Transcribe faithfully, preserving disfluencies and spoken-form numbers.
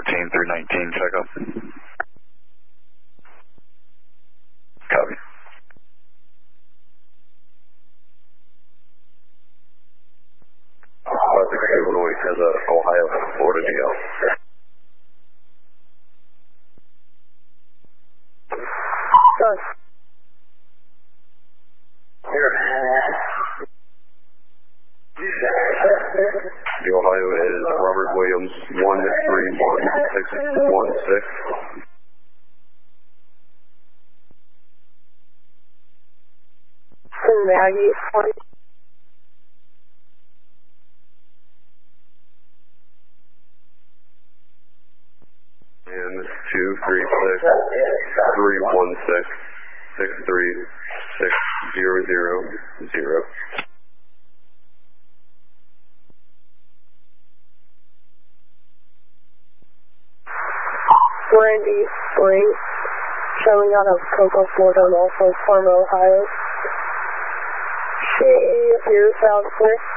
fourteen through nineteen, check up. Copy. Illinois has a Ohio, Florida D L. Done. Here. The Ohio is Robert Williams, one three one six one six. Maggie, twenty. And two three six three one six six three six zero zero zero. Randy Spring, showing out of Cocoa, Florida, and also Farmer, Ohio. C A two South Clear.